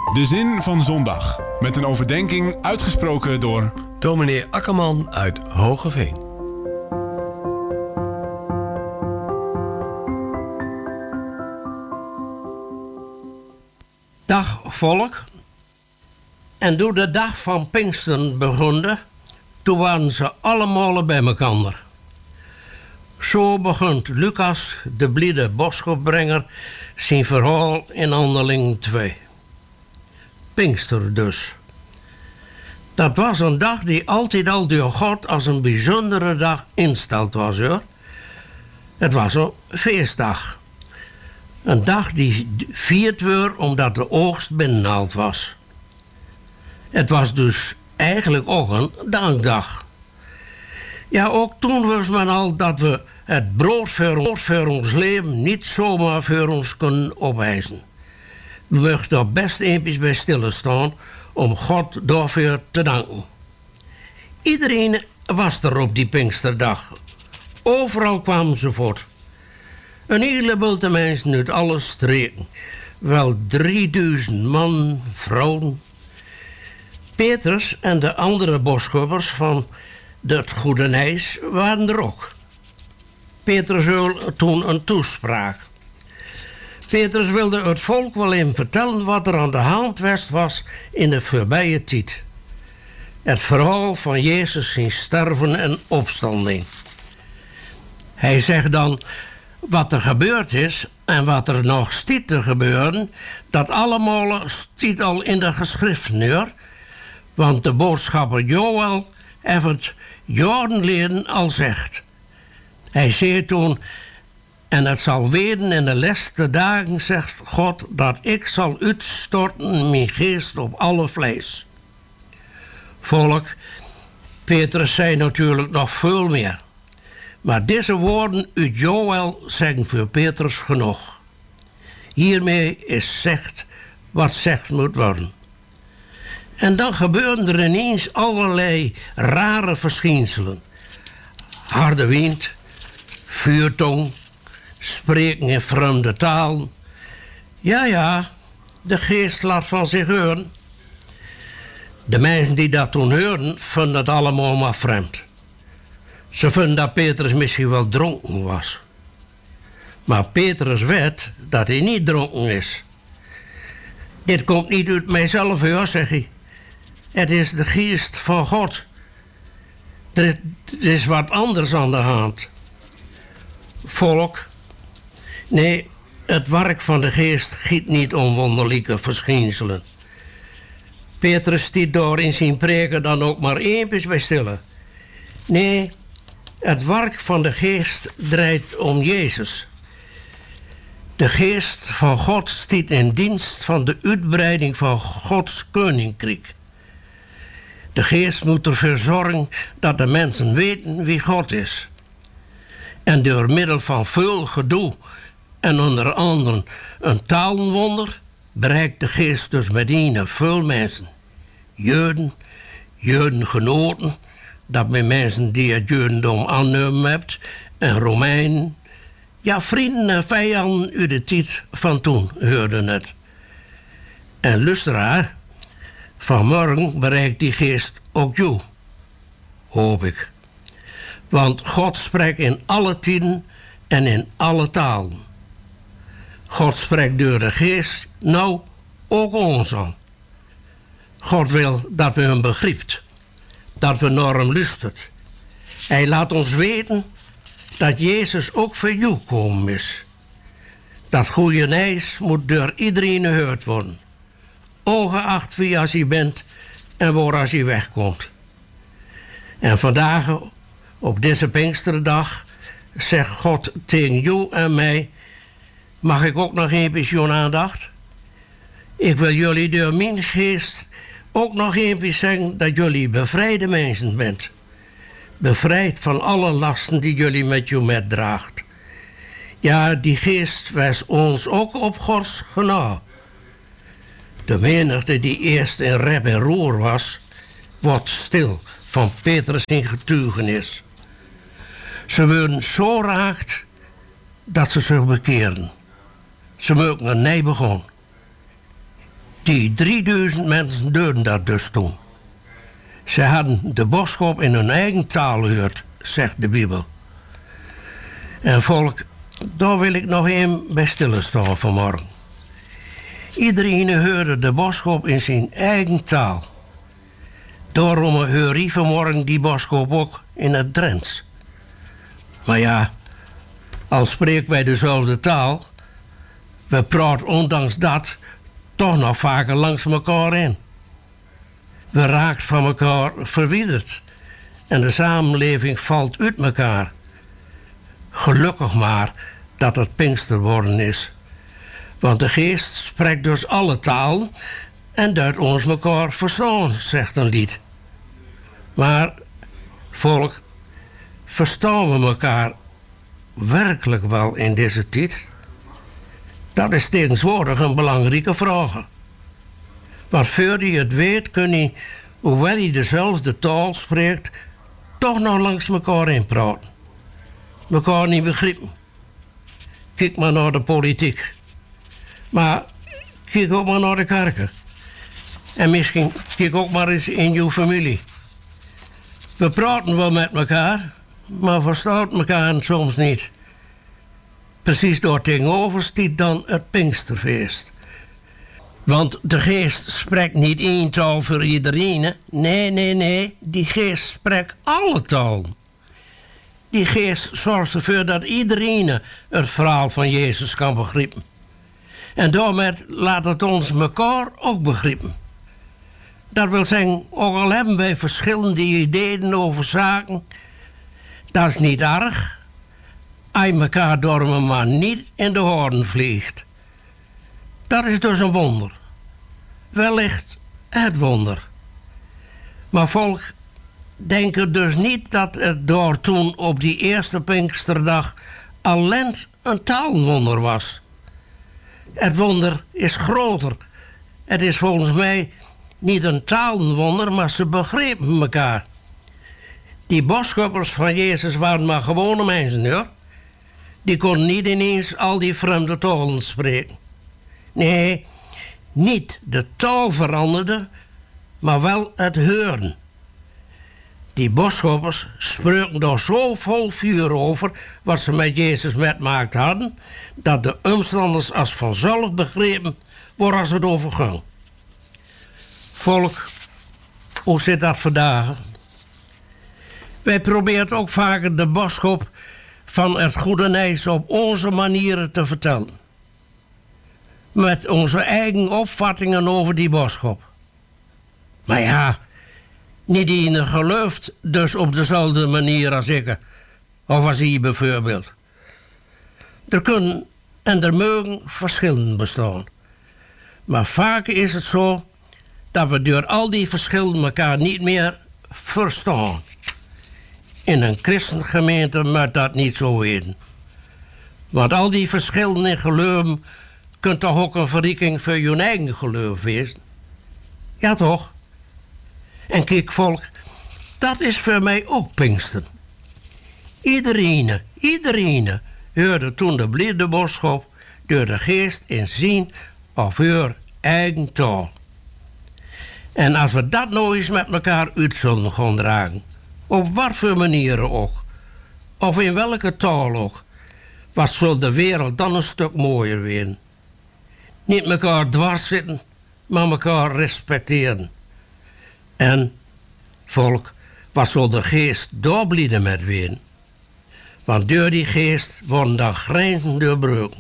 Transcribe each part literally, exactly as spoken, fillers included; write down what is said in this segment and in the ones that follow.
De zin van zondag. Met een overdenking uitgesproken door dominee Akkerman uit Hogeveen. Dag volk. En toen de dag van Pinksteren begon, toen waren ze allemaal bij elkaar. Zo begint Lucas, de bliede boodschapbrenger, zijn verhaal in Handelingen twee. Pinkster dus. Dat was een dag die altijd al door God als een bijzondere dag insteld was, hoor. Het was een feestdag. Een dag die vierd werd omdat de oogst binnenhaald was. Het was dus eigenlijk ook een dankdag. Ja, ook toen wist men al dat we het brood voor, voor ons leven niet zomaar voor ons kunnen opeisen. We mochten er best even bij stilstaan om God daarvoor te danken. Iedereen was er op die Pinksterdag. Overal kwamen ze voort. Een heleboel de mensen uit alle streken. Wel drieduizend man, vrouwen. Petrus en de andere boodschappers van het Goede Nijs waren er ook. Petrus hield toen een toespraak. Petrus wilde het volk wel even vertellen wat er aan de hand was in de voorbije tijd. Het verhaal van Jezus zijn sterven en opstanding. Hij zegt dan wat er gebeurd is en wat er nog stiet te gebeuren, dat allemaal stiet al in de geschriften, hoor. Want de boodschapper Joël heeft het jaren geleden al zegt. Hij zei toen, en het zal weten in de laatste dagen, zegt God, dat ik zal uitstorten mijn geest op alle vlees. Volk, Petrus zei natuurlijk nog veel meer. Maar deze woorden uit Joël zeggen voor Petrus genoeg. Hiermee is zegt wat zegt moet worden. En dan gebeuren er ineens allerlei rare verschijnselen. Harde wind, vuurtong, spreken in vreemde taal. Ja, ja, de geest laat van zich horen. De mensen die dat toen hoorden, vonden het allemaal maar vreemd. Ze vonden dat Petrus misschien wel dronken was. Maar Petrus weet dat hij niet dronken is. Dit komt niet uit mijzelf, hoor, zeg hij. Het is de geest van God. Er is wat anders aan de hand. Volk, nee, het werk van de geest giet niet om wonderlijke verschijnselen. Petrus stiet door in zijn preken dan ook maar één bij stillen. Nee, het werk van de geest draait om Jezus. De geest van God stiet in dienst van de uitbreiding van Gods koninkrijk. De geest moet ervoor zorgen dat de mensen weten wie God is. En door middel van veel gedoe en onder andere een talenwonder bereikt de geest dus meteen veel mensen. Joden, Jodengenoten, dat met mensen die het Jodendom aannemen hebt, en Romeinen, ja, vrienden en vijanden uit de tijd van toen hoorden het. En luisteraar, vanmorgen bereikt die geest ook jou, hoop ik. Want God spreekt in alle tijden en in alle talen. God spreekt door de geest, nou ook ons aan. God wil dat we hem begrijpt, dat we naar hem luisteren. Hij laat ons weten dat Jezus ook voor jou komen is. Dat goede nieuws moet door iedereen gehoord worden. Ongeacht wie als je bent en waar als je wegkomt. En vandaag, op deze Pinksterdag, zegt God tegen jou en mij: mag ik ook nog een beetje aandacht? Ik wil jullie door mijn geest ook nog even zeggen dat jullie bevrijde mensen bent. Bevrijd van alle lasten die jullie met je metdraagt. Ja, die geest wijst ons ook op Gods genade. De menigte die eerst in rep en roer was, wordt stil van Petrus in getuigenis. Ze worden zo raakt dat ze zich bekeren. Ze maken een nee begon. Die drieduizend mensen deden dat dus toen. Ze hadden de boodschap in hun eigen taal gehoord, zegt de Bijbel. En volk, daar wil ik nog even bij stilstaan vanmorgen. Iedereen hoorde de boodschap in zijn eigen taal. Daarom hoor ik vanmorgen die boodschap ook in het Drents. Maar ja, al spreken wij dezelfde taal, we praten ondanks dat toch nog vaker langs elkaar in. We raakt van elkaar verwijderd en de samenleving valt uit elkaar. Gelukkig maar dat het Pinkster worden is. Want de geest spreekt dus alle talen en duidt ons elkaar verstaan, zegt een lied. Maar, volk, verstaan we elkaar werkelijk wel in deze tijd? Dat is tegenwoordig een belangrijke vraag. Want voor je het weet kun je, hoewel je dezelfde taal spreekt, toch nog langs elkaar in praten. Mekaar niet begrijpen. Kijk maar naar de politiek. Maar kijk ook maar naar de kerken. En misschien kijk ook maar eens in je familie. We praten wel met elkaar, maar verstaan elkaar soms niet. Precies daar tegenover stiet dan het Pinksterfeest. Want de geest spreekt niet één taal voor iedereen. Nee, nee, nee. Die geest spreekt alle talen. Die geest zorgt ervoor dat iedereen het verhaal van Jezus kan begrijpen. En daarmee laat het ons elkaar ook begrijpen. Dat wil zeggen, ook al hebben wij verschillende ideeën over zaken, dat is niet erg, als je elkaar door maar niet in de hoorn vliegt. Dat is dus een wonder. Wellicht het wonder. Maar volk, denk er dus niet dat het door toen op die eerste Pinksterdag alleen een taalwonder was. Het wonder is groter. Het is volgens mij niet een taalwonder, maar ze begrepen elkaar. Die boodschappers van Jezus waren maar gewone mensen, hoor. Die konden niet ineens al die vreemde talen spreken. Nee, niet de taal veranderde, maar wel het horen. Die boodschappers spraken daar zo vol vuur over wat ze met Jezus metmaakt hadden, dat de omstanders als vanzelf begrepen waar als het over ging. Volk, hoe zit dat vandaag? Wij proberen ook vaker de boodschap van het goede nieuws op onze manieren te vertellen. Met onze eigen opvattingen over die boodschap. Maar ja, niet iedereen gelooft dus op dezelfde manier als ik. Of als je bijvoorbeeld. Er kunnen en er mogen verschillen bestaan. Maar vaak is het zo dat we door al die verschillen elkaar niet meer verstaan. In een christengemeente moet dat niet zo weten. Want al die verschillen in geloven kunt toch ook een verrijking voor je eigen geloof wezen? Ja toch? En kijk volk, dat is voor mij ook Pinksteren. Iedereen, iedereen hoorde toen de blijde boodschap door de geest in zijn of haar eigen taal. En als we dat nou eens met elkaar uit zullen gaan dragen, op wat voor manieren ook, of in welke taal ook, wat zal de wereld dan een stuk mooier worden. Niet elkaar dwars zitten, maar elkaar respecteren. En, volk, wat zal de geest doorblijden met ween? Want door die geest worden dan grenzen doorbroken.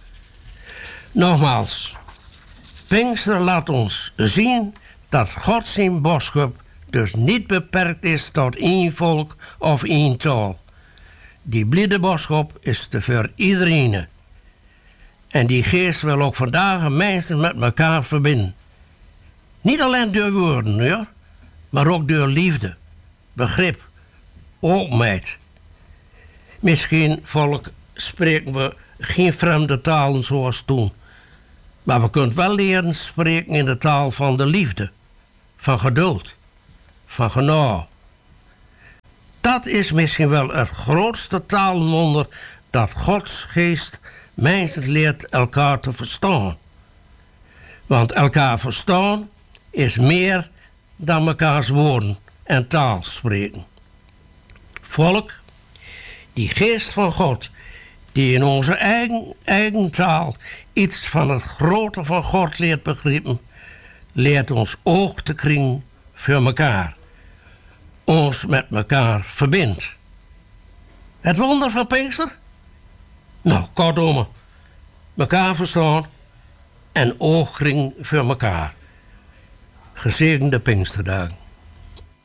Nogmaals, Pinkster laat ons zien dat God zijn boodschap dus niet beperkt is tot één volk of één taal. Die blijde boodschap is te voor iedereen. En die geest wil ook vandaag mensen met elkaar verbinden. Niet alleen door woorden, hoor, maar ook door liefde, begrip, openheid. Misschien, volk, spreken we geen vreemde talen zoals toen. Maar we kunnen wel leren spreken in de taal van de liefde, van geduld, van genade. Dat is misschien wel het grootste taalwonder dat Gods geest mensen leert elkaar te verstaan. Want elkaar verstaan is meer dan mekaars woorden en taal spreken. Volk, die geest van God, die in onze eigen, eigen taal iets van het grote van God leert begrijpen, leert ons oog te kringen voor mekaar. Ons met mekaar verbindt. Het wonder van Pinkster? Nou, kortom, mekaar verstaan en oogkring voor mekaar. Gezegende Pinksterdagen.